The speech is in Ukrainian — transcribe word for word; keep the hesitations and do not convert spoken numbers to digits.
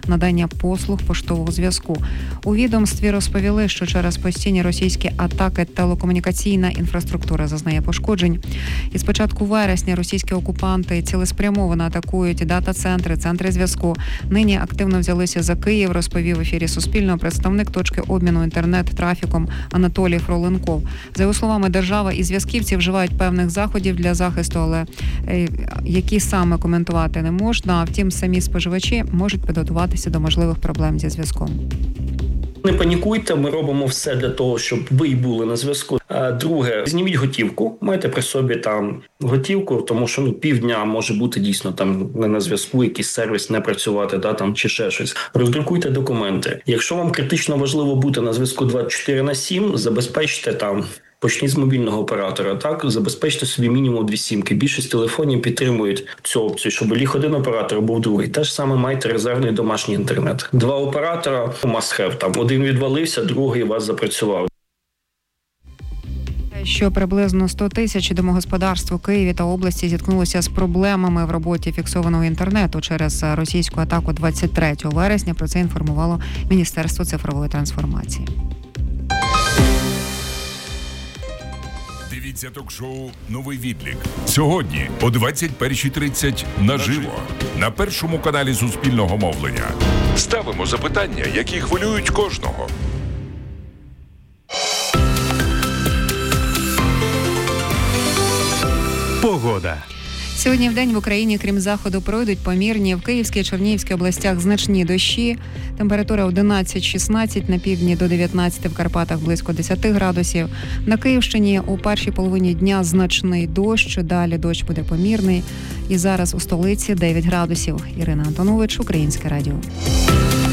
надання послуг поштового зв'язку. У відомстві розповіли, що через постійні російські атаки телекомунікаційна інфраструктура зазнає пошкоджень. І з початку вересня російські окупанти цілеспрямовано атакують дата-центри, центри зв'язку. Нині активно взялися за Київ, розповів в ефірі Суспільного представник точки обміну інтернет-трафіком Анатолій Фроленков. За його словами, держава і зв'язківці вживають певних заходів для захисту, але які саме коментувати не можна. Втім, самі споживачі можуть підготуватися до можливих проблем зі зв'язком. Не панікуйте, ми робимо все для того, щоб ви були на зв'язку. Друге, зніміть готівку, майте при собі там готівку, тому що ну півдня може бути дійсно там не на зв'язку, якийсь сервіс не працювати, да там чи ще щось. Роздрукуйте документи. Якщо вам критично важливо бути на зв'язку двадцять чотири на сім, забезпечте там. Почніть з мобільного оператора, так? Забезпечте собі мінімум дві сімки. Більшість телефонів підтримують цю опцію, щоб ліг один оператор був другий. Те ж саме майте резервний домашній інтернет. Два оператора must have. Там один відвалився, другий у вас запрацював. Що приблизно сто тисяч домогосподарств у Києві та області зіткнулося з проблемами в роботі фіксованого інтернету через російську атаку двадцять третього вересня. Про це інформувало Міністерство цифрової трансформації. Дивіться ток-шоу «Новий відлік». Сьогодні о двадцять перша тридцять наживо на першому каналі Суспільного мовлення. Ставимо запитання, які хвилюють кожного. Погода. Сьогодні вдень в Україні, крім заходу, пройдуть помірні. В Київській, Чернігівській областях значні дощі. Температура одинадцять-шістнадцять, на півдні до дев'ятнадцяти, в Карпатах близько десяти градусів. На Київщині у першій половині дня значний дощ, далі дощ буде помірний. І зараз у столиці дев'ять градусів. Ірина Антонович, Українське радіо.